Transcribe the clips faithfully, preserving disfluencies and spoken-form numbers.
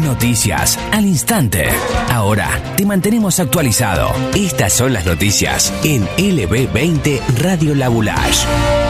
Noticias al instante. Ahora te mantenemos actualizado. Estas son las noticias en L B veinte Radio La Boulage.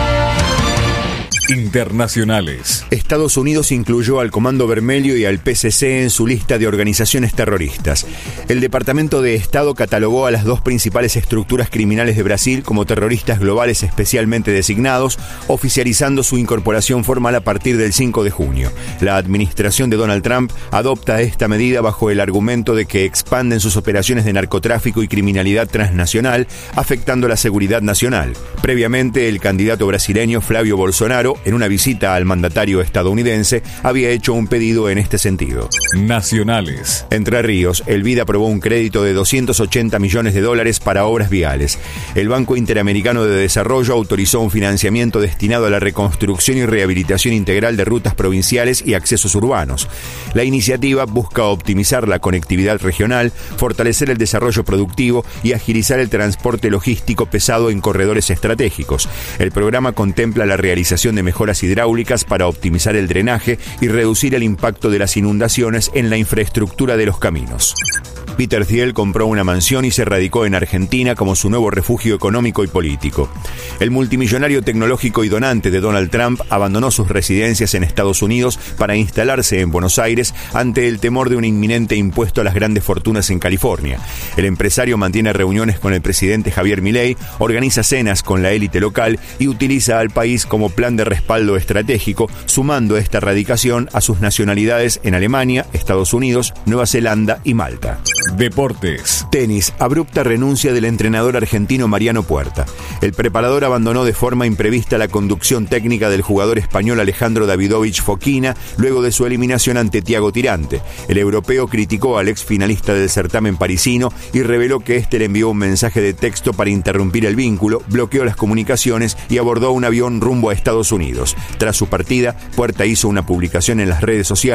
Internacionales. Estados Unidos incluyó al Comando Vermelho y al P C C en su lista de organizaciones terroristas. El Departamento de Estado catalogó a las dos principales estructuras criminales de Brasil como terroristas globales especialmente designados, oficializando su incorporación formal a partir del cinco de junio. La administración de Donald Trump adopta esta medida bajo el argumento de que expanden sus operaciones de narcotráfico y criminalidad transnacional, afectando la seguridad nacional. Previamente, el candidato brasileño Flavio Bolsonaro, en una visita al mandatario estadounidense, había hecho un pedido en este sentido. Nacionales. Entre Ríos, el B I D aprobó un crédito de doscientos ochenta millones de dólares para obras viales. El Banco Interamericano de Desarrollo autorizó un financiamiento destinado a la reconstrucción y rehabilitación integral de rutas provinciales y accesos urbanos. La iniciativa busca optimizar la conectividad regional, fortalecer el desarrollo productivo y agilizar el transporte logístico pesado en corredores estratégicos. El programa contempla la realización de mejoras hidráulicas para optimizar el drenaje y reducir el impacto de las inundaciones en la infraestructura de los caminos. Peter Thiel compró una mansión y se radicó en Argentina como su nuevo refugio económico y político. El multimillonario tecnológico y donante de Donald Trump abandonó sus residencias en Estados Unidos para instalarse en Buenos Aires ante el temor de un inminente impuesto a las grandes fortunas en California. El empresario mantiene reuniones con el presidente Javier Milei, organiza cenas con la élite local y utiliza al país como plan de respaldo estratégico, sumando esta radicación a sus nacionalidades en Alemania, Estados Unidos, Nueva Zelanda y Malta. Deportes. Tenis. Abrupta renuncia del entrenador argentino Mariano Puerta. El preparador abandonó de forma imprevista la conducción técnica del jugador español Alejandro Davidovich Fokina luego de su eliminación ante Thiago Tirante. El europeo criticó al ex finalista del certamen parisino y reveló que este le envió un mensaje de texto para interrumpir el vínculo, bloqueó las comunicaciones y abordó un avión rumbo a Estados Unidos. Tras su partida, Puerta hizo una publicación en las redes sociales